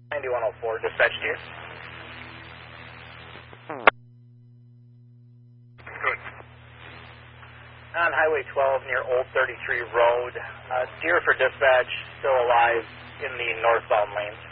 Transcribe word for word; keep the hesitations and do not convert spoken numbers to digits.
ninety-one oh four, dispatch to you. Good. On Highway twelve near Old thirty-three Road, uh, deer for dispatch, still alive in the northbound lanes.